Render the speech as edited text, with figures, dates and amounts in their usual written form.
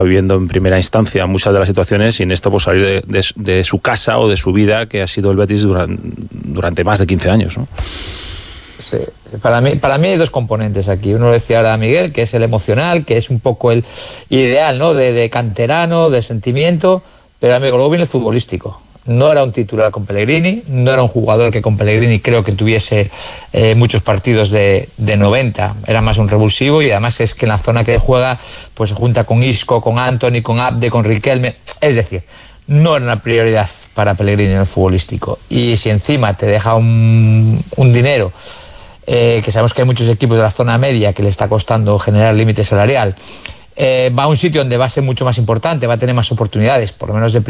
viviendo en primera instancia muchas de las situaciones y en esto pues salir de su casa o de su vida, que ha sido el Betis durante más de 15 años, ¿no? Sí. Para mí hay dos componentes aquí. Uno lo decía ahora Miguel, que es el emocional, que es un poco el ideal, ¿no? De canterano, de sentimiento, pero luego viene el futbolístico. No era un titular con Pellegrini, no era un jugador que con Pellegrini creo que tuviese muchos partidos de 90, era más un revulsivo, y además es que en la zona que juega pues se junta con Isco, con Antony, con Abde, con Riquelme, es decir, no era una prioridad para Pellegrini en el futbolístico. Y si encima te deja un dinero, que sabemos que hay muchos equipos de la zona media que le está costando generar límite salarial, va a un sitio donde va a ser mucho más importante, va a tener más oportunidades, por lo menos de